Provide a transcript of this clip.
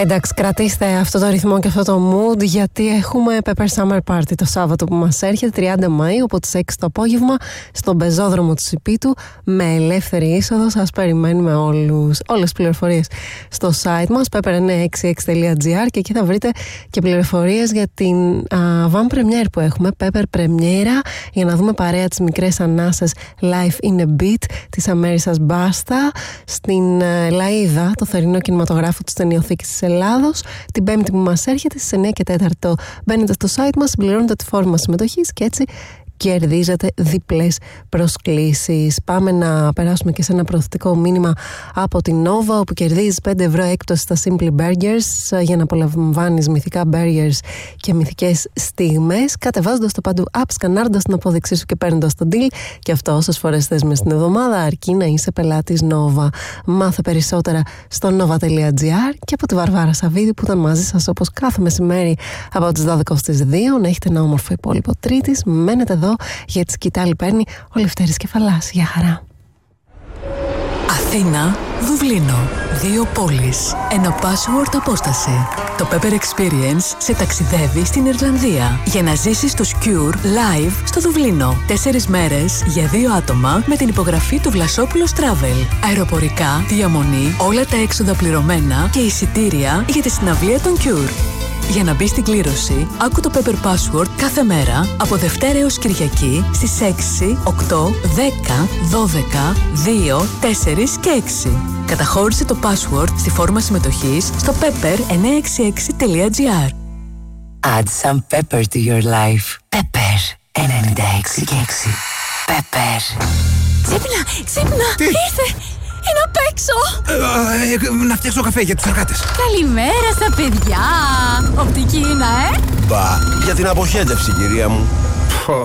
Εντάξει, κρατήστε αυτό το ρυθμό και αυτό το mood, γιατί έχουμε Pepper Summer Party το Σάββατο που μας έρχεται, 30 Μαΐου, από τις 6 το απόγευμα, στον πεζόδρομο του Σιπίτου, με ελεύθερη είσοδο. Σας περιμένουμε όλες τις πληροφορίες στο site μας, pepper966.gr, και εκεί θα βρείτε και πληροφορίες για την van premiere που έχουμε, Pepper Premiera, για να δούμε παρέα τις μικρές ανάσες Life in a Beat της Αμέρισσας Μπάστα στην Λαΐδα, το θερινό κινηματογράφο της ταινιοθήκης της Ελλάδος, την Πέμπτη που μας έρχεται στις 9 και 4. Μπαίνετε στο site μας, συμπληρώνετε τη φόρμα συμμετοχής και έτσι κερδίζετε διπλές προσκλήσεις. Πάμε να περάσουμε και σε ένα προωθητικό μήνυμα από την Nova, όπου κερδίζεις 5 ευρώ έκπτωση στα Simply Burgers για να απολαμβάνεις μυθικά burgers και μυθικές στιγμές, κατεβάζοντας το παντού app, σκανάροντας την απόδειξή σου και παίρνοντας τον deal. Και αυτό όσες φορές θες μες στην εβδομάδα, αρκεί να είσαι πελάτης Nova. Μάθε περισσότερα στο nova.gr και από τη Βαρβάρα Σαββίδη, που ήταν μαζί σας όπως κάθε μεσημέρι από τις 12 στις 2. Να έχετε ένα όμορφο υπόλοιπο Τρίτης. Μένετε εδώ, για τη σκητάλη παίρνει ο Λευτέρης Κεφαλάς. Γεια χαρά. Αθήνα, Δουβλίνο. 2 πόλεις. Ένα password απόσταση. Το Pepper Experience σε ταξιδεύει στην Ιρλανδία για να ζήσεις το Cure live στο Δουβλίνο. 4 μέρες για 2 άτομα με την υπογραφή του Βλασόπουλος Travel. Αεροπορικά, διαμονή, όλα τα έξοδα πληρωμένα και εισιτήρια για τη συναυλία των Cure. Για να μπει στην κλήρωση, άκου το Pepper Password κάθε μέρα από Δευτέρα έως Κυριακή στις 6, 8, 10, 12, 2, 4 και 6. Καταχώρησε το password στη φόρμα συμμετοχής στο pepper966.gr. Add some pepper to your life. Pepper 96 και 6. Pepper. Ξύπνα! Τι? Ήρθε! Είναι απ' έξω! Να φτιάξω καφέ για τους εργάτες. Καλημέρα στα παιδιά! Οπτική είναι, Μπα, για την αποχέτευση, κυρία μου.